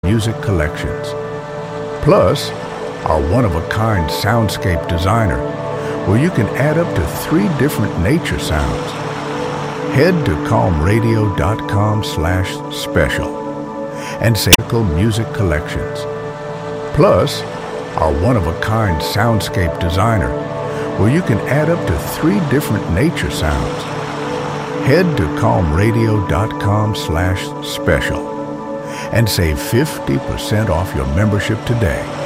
music collections. Plus, our one-of-a-kind soundscape designer, where you can add up to 3 different nature sounds. Head to calmradio.com/special and say music collections. Plus, our one-of-a-kind soundscape designer, where you can add up to 3 different nature sounds. Head to calmradio.com/special and save 50% off your membership today.